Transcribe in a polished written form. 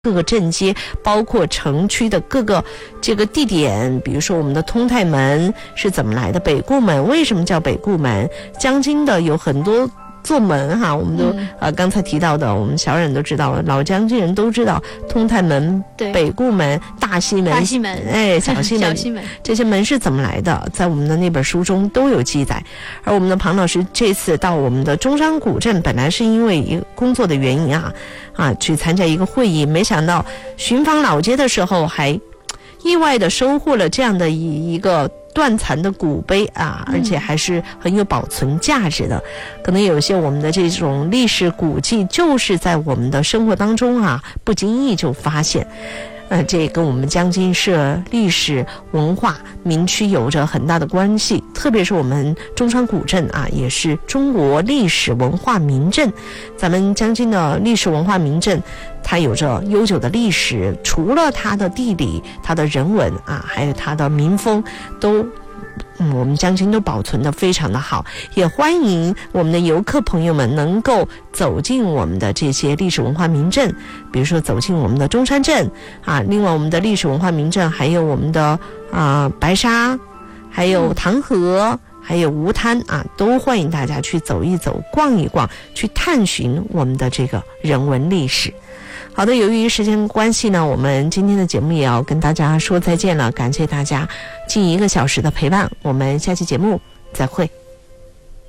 各个镇街，包括城区的各个这个地点，比如说我们的通泰门是怎么来的，北固门为什么叫北固门，江津的有很多座门哈，我们都刚才提到的，我们小人都知道，老江津人都知道通泰门、北固门、大西门、小西门这些门是怎么来的，在我们的那本书中都有记载。而我们的庞老师这次到我们的中山古镇，本来是因为一个工作的原因去参加一个会议，没想到寻访老街的时候还意外的收获了这样的一个断残的古碑而且还是很有保存价值的。可能有些我们的这种历史古迹就是在我们的生活当中不经意就发现。这跟我们江津市历史文化民区有着很大的关系，特别是我们中山古镇也是中国历史文化名镇。咱们江津的历史文化名镇，它有着悠久的历史，除了它的地理、它的人文还有它的民风，都我们江津都保存得非常的好。也欢迎我们的游客朋友们能够走进我们的这些历史文化名镇，比如说走进我们的中山镇另外我们的历史文化名镇还有我们的白沙，还有唐河，还有吴滩都欢迎大家去走一走、逛一逛，去探寻我们的这个人文历史。好的，由于时间关系呢，我们今天的节目也要跟大家说再见了，感谢大家近1个小时的陪伴，我们下期节目再会。